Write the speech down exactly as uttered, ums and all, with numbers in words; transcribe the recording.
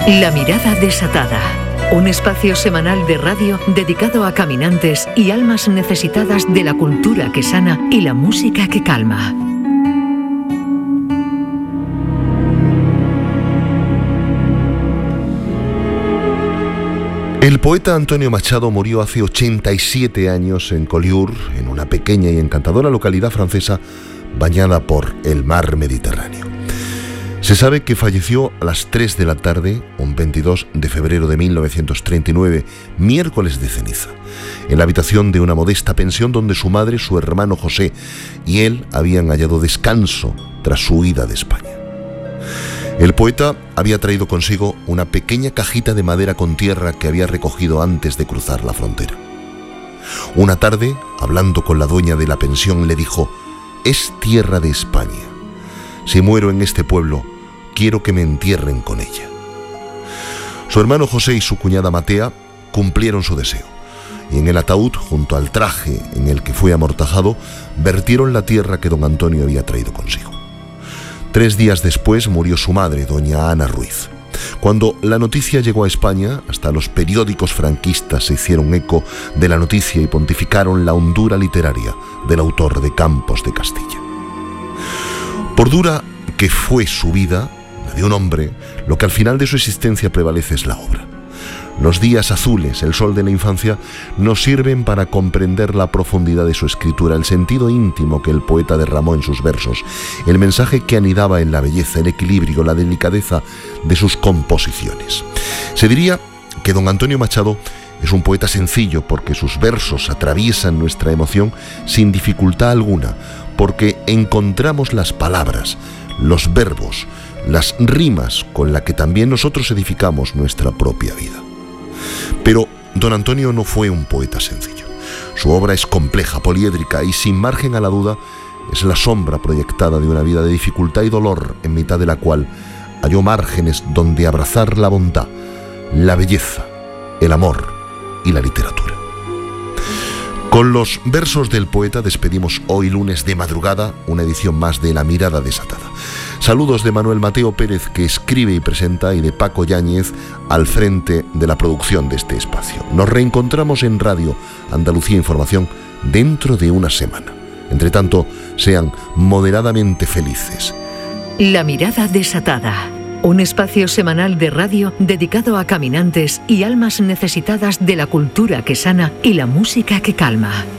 La mirada desatada. Un espacio semanal de radio dedicado a caminantes y almas necesitadas de la cultura que sana y la música que calma. El poeta Antonio Machado murió hace ochenta y siete años en Collioure, en una pequeña y encantadora localidad francesa bañada por el mar Mediterráneo. Se sabe que falleció a las tres de la tarde, un veintidós de febrero de mil novecientos treinta y nueve, miércoles de ceniza, en la habitación de una modesta pensión donde su madre, su hermano José y él habían hallado descanso tras su huida de España. El poeta había traído consigo una pequeña cajita de madera con tierra que había recogido antes de cruzar la frontera. Una tarde, hablando con la dueña de la pensión, le dijo: «Es tierra de España. Si muero en este pueblo, quiero que me entierren con ella». Su hermano José y su cuñada Matea cumplieron su deseo, y en el ataúd, junto al traje en el que fue amortajado, vertieron la tierra que don Antonio había traído consigo. Tres días después murió su madre, doña Ana Ruiz. Cuando la noticia llegó a España, hasta los periódicos franquistas se hicieron eco de la noticia y pontificaron la hondura literaria del autor de Campos de Castilla. Por dura que fue su vida, la de un hombre, lo que al final de su existencia prevalece es la obra. Los días azules, el sol de la infancia, nos sirven para comprender la profundidad de su escritura, el sentido íntimo que el poeta derramó en sus versos, el mensaje que anidaba en la belleza, el equilibrio, la delicadeza de sus composiciones. Se diría que don Antonio Machado es un poeta sencillo porque sus versos atraviesan nuestra emoción sin dificultad alguna, porque encontramos las palabras, los verbos, las rimas con las que también nosotros edificamos nuestra propia vida. Pero don Antonio no fue un poeta sencillo. Su obra es compleja, poliédrica y sin margen a la duda es la sombra proyectada de una vida de dificultad y dolor en mitad de la cual halló márgenes donde abrazar la bondad, la belleza, el amor y la literatura. Con los versos del poeta despedimos hoy lunes de madrugada una edición más de La Mirada Desatada. Saludos de Manuel Mateo Pérez, que escribe y presenta, y de Paco Yáñez al frente de la producción de este espacio. Nos reencontramos en Radio Andalucía Información dentro de una semana. Entre tanto, sean moderadamente felices. La Mirada Desatada. Un espacio semanal de radio dedicado a caminantes y almas necesitadas de la cultura que sana y la música que calma.